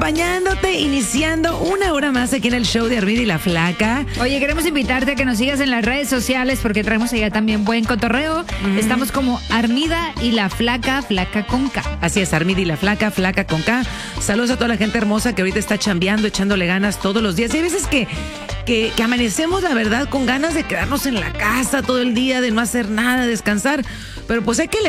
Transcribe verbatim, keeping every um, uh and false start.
acompañándote, iniciando una hora más aquí en el show de Armida y la Flaca. Oye, queremos invitarte a que nos sigas en las redes sociales porque traemos allá también buen cotorreo. Mm. Estamos como Armida y la Flaca, Flaca con K. Así es, Armida y la Flaca, Flaca con K. Saludos a toda la gente hermosa que ahorita está chambeando, echándole ganas todos los días. Y hay veces que, que, que amanecemos, la verdad, con ganas de quedarnos en la casa todo el día, de no hacer nada, descansar. Pero pues hay que